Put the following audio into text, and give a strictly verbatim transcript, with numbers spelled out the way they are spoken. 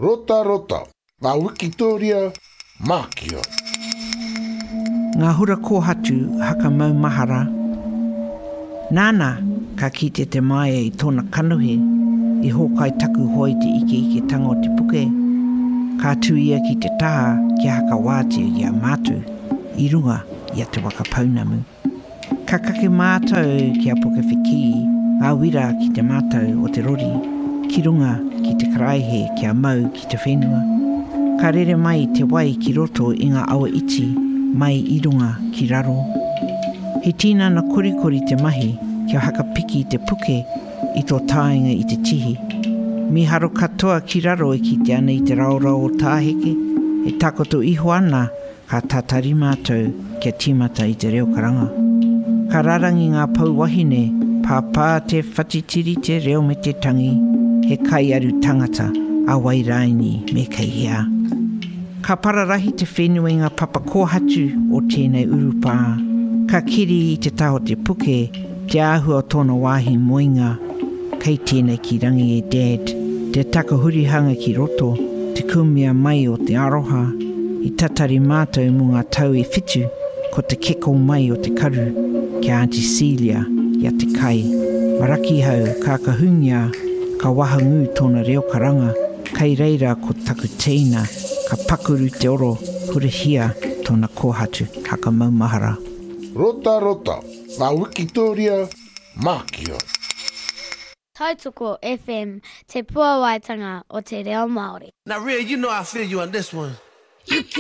Rota rota, ngā Wikitoria, mākia. Ngā hura kōhatu haka mau mahara. Nāna, ka kite te mai i tōna kanuhe, i hōkai taku hoi te ike ike tanga o te puke. Ka tū ia ki te taha ki haka wātea i a mātou, i runga i a te waka paunamu. Ka kake mātou ki a puke whiki, ngā wira ki te mātou o te rori, ki runga ki te karaihe ki a mau ki te whenua. Ka rere mai te wai ki roto i ngā awa iti, mai i runga ki raro. He tīna na korikori te mahi kia haka piki te puke i tō tāinga i te tihi. Mi haro katoa ki raro e ki te ana i te raorao o tāheke, e takoto iho ana ka tātari mātou kia tīmata i te reo karanga. Ka rarangi ngā pau wahine, pāpā te whatitiri te reo me te tangi, he kai aru tangata a wairaini me kei hea. Ka pararahi te whenua i ngā papa kōhatu o tēnei urupā. Ka kiri i te taho te puke, te āhua o tōna wāhi moinga. Kei tēnei ki rangi e dad, te takahurihanga ki roto, te kumia mai o te aroha, i tatari mātou mō ngā tau e whitu, ko te keko mai o te karu, ki Auntie Celia, ia te kai. Maraki hau, ka kahungia, ka wahangu tōna reo karanga, kei reira ko taku teina, ka pakuru te oro, hurihia tōna kōhatu, haka maumahara. Rota rota, ngā Wikitoria, mākia. Tautoko F M, te puawaitanga o te reo Māori. Now, Ria, you know I feel you on this one. You